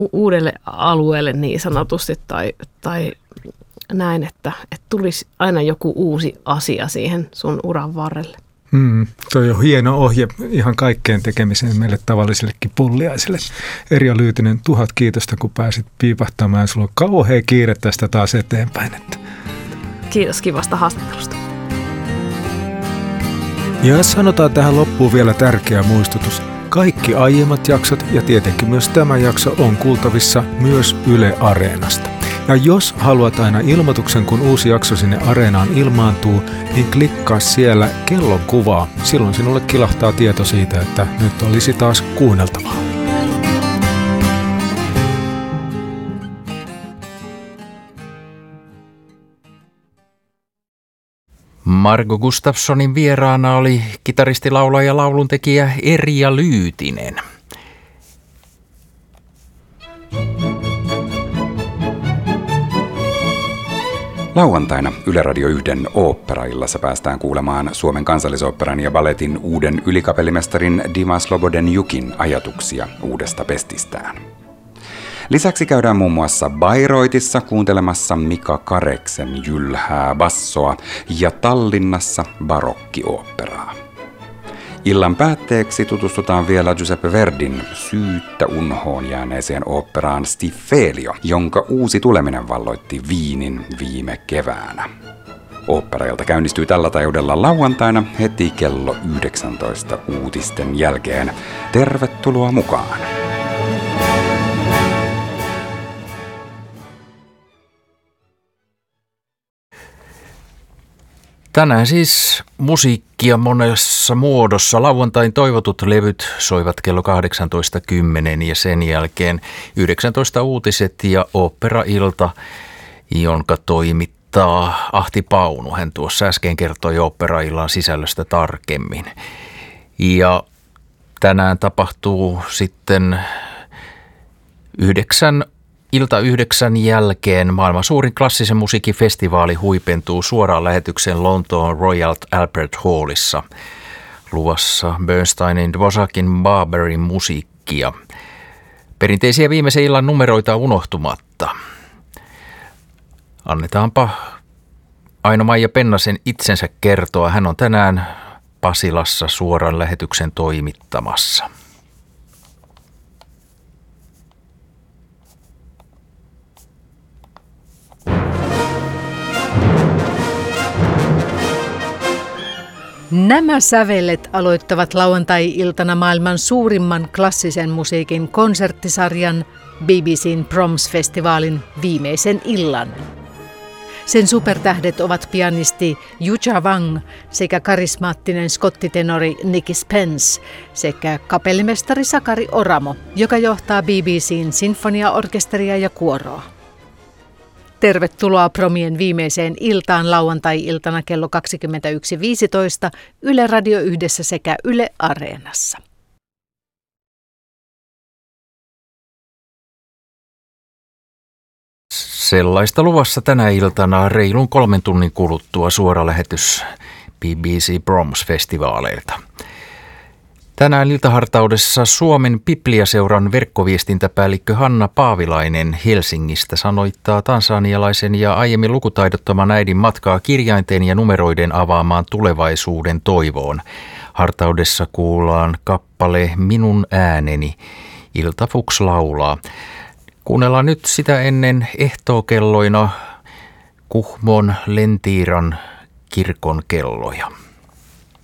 uudelle alueelle niin sanotusti tai näin, että tulisi aina joku uusi asia siihen sun uran varrelle. Toi on hieno ohje ihan kaikkeen tekemiseen meille tavallisillekin pulliaisille. Erja Lyytinen, 1000 kiitosta, kun pääsit piipahtamaan. Sulla on kauhea kiire tästä taas eteenpäin. Kiitos kivasta haastattelusta. Ja sanotaan tähän loppuun vielä tärkeä muistutus. Kaikki aiemmat jaksot ja tietenkin myös tämä jakso on kuultavissa myös Yle Areenasta. Ja jos haluat aina ilmoituksen, kun uusi jakso sinne Areenaan ilmaantuu, niin klikkaa siellä kellon kuvaa. Silloin sinulle kilahtaa tieto siitä, että nyt olisi taas kuunneltavaa. Margo Gustafssonin vieraana oli kitaristi, laulaja ja lauluntekijä Erja Lyytinen. Lauantaina Yle Radio 1 oopperaillassa päästään kuulemaan Suomen Kansallisoopperan ja balletin uuden ylikapellimestarin Dima Slobodenjukin ajatuksia uudesta pestistään. Lisäksi käydään muun muassa Bayreuthissa kuuntelemassa Mika Kareksen jylhää bassoa ja Tallinnassa barokki-oopperaa. Illan päätteeksi tutustutaan vielä Giuseppe Verdin syyttä unhoon jääneeseen oopperaan Stiffelio, jonka uusi tuleminen valloitti Viinin viime keväänä. Oopperailta käynnistyy tällä taajuudella lauantaina heti kello 19 uutisten jälkeen. Tervetuloa mukaan! Tänään siis musiikkia monessa muodossa. Lauantain toivotut levyt soivat kello 18.10 ja sen jälkeen 19 uutiset ja oopperailta, jonka toimittaa Ahti Paunu. Hän tuossa äsken kertoi oopperaillan sisällöstä tarkemmin. Ja tänään tapahtuu sitten Ilta 9 jälkeen maailman suurin klassisen musiikin festivaali huipentuu suoraan lähetyksen Lontoon Royal Albert Hallissa. Luvassa Bernsteinin, Dvořákin, Barberin musiikkia. Perinteisiä viimeisen illan numeroita unohtumatta. Annetaanpa Aino-Maija Pennasen itsensä kertoa. Hän on tänään Pasilassa suoran lähetyksen toimittamassa. Nämä sävelet aloittavat lauantai-iltana maailman suurimman klassisen musiikin konserttisarjan BBC:n Proms-festivaalin viimeisen illan. Sen supertähdet ovat pianisti Yuja Wang sekä karismaattinen skottitenori Nicky Spence sekä kapellimestari Sakari Oramo, joka johtaa BBC:n sinfoniaorkesteria ja kuoroa. Tervetuloa Promien viimeiseen iltaan lauantai-iltana kello 21.15 Yle Radio 1 sekä Yle Areenassa. Sellaista luvassa tänä iltana reilun 3 tunnin kuluttua suora lähetys BBC Proms-festivaaleilta. Tänään iltahartaudessa Suomen Biblia-seuran verkkoviestintäpäällikkö Hanna Paavilainen Helsingistä sanoittaa tansanialaisen ja aiemmin lukutaidottoman äidin matkaa kirjainten ja numeroiden avaamaan tulevaisuuden toivoon. Hartaudessa kuullaan kappale Minun ääneni. Ilta Fuchs laulaa. Kuunnellaan nyt sitä ennen ehtookelloina Kuhmon Lentiiran kirkon kelloja.